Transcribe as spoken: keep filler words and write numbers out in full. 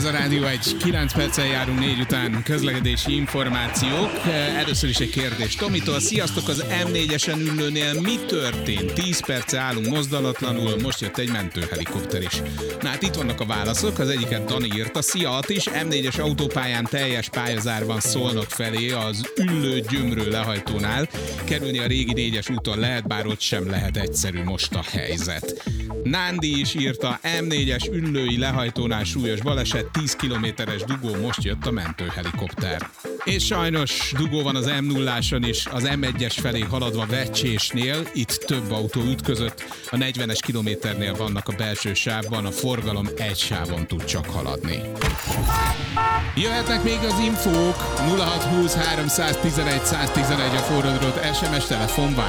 Ez a Rádió egy, kilenc perccel járunk négy után, közlekedési információk. Először is egy kérdés Tomitól. Sziasztok, az em négyesen ülőnél mi történt? tíz perce állunk mozdulatlanul, most jött egy mentőhelikopter is. Na hát itt vannak a válaszok, az egyiket Dani írta. Szia Atis, em négyes autópályán teljes pályazárban Szolnok felé az Üllő Gyömrő lehajtónál. Kerülni a régi négyes úton lehet, bár ott sem lehet egyszerű most a helyzet. Nándi is írta, em négyes Üllői lehajtónál súlyos baleset, tíz kilométeres dugó, most jött a mentőhelikopter. És sajnos dugó van az em nulláson is, az em egyes felé haladva Vecsésnél, itt több autó ütközött, a negyvenes kilométernél vannak a belső sávban, a forgalom egy sávon tud csak haladni. Jöhetnek még az infók, nulla hat húsz háromszáztizenegy száztizenegy a forradrot es em es telefon.